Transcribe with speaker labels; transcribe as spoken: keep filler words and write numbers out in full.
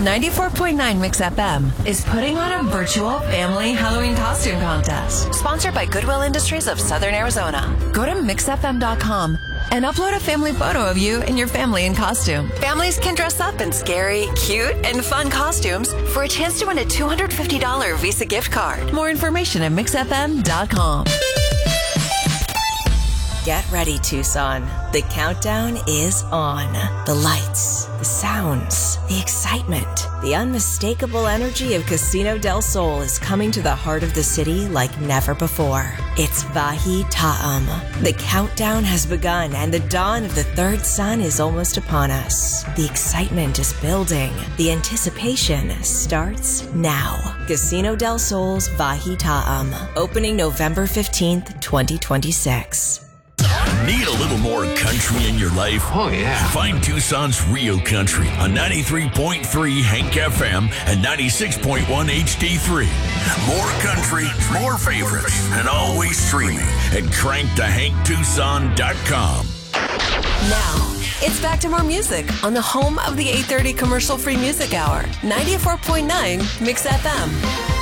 Speaker 1: ninety-four point nine Mix F M is putting on a virtual family Halloween costume contest. Sponsored by Goodwill Industries of Southern Arizona. Go to mix f m dot com and upload a family photo of you and your family in costume. Families can dress up in scary, cute, and fun costumes for a chance to win a two hundred fifty dollars Visa gift card. More information at mix f m dot com.
Speaker 2: Get ready, Tucson. The countdown is on. The lights, the sounds, the excitement, the unmistakable energy of Casino del Sol is coming to the heart of the city like never before. It's Vahi Ta'am. The countdown has begun and the dawn of the third sun is almost upon us. The excitement is building. The anticipation starts now. Casino del Sol's Vahi Ta'am, opening November fifteenth, twenty twenty-six.
Speaker 3: Need a little more country in your life?
Speaker 4: Oh, yeah.
Speaker 3: Find Tucson's Rio Country on ninety-three point three Hank F M and ninety-six point one H D three. More country, more favorites, and always streaming at crank to hank tucson dot com.
Speaker 1: Now, it's back to more music on the home of the eight thirty commercial-free music hour, ninety-four point nine Mix F M.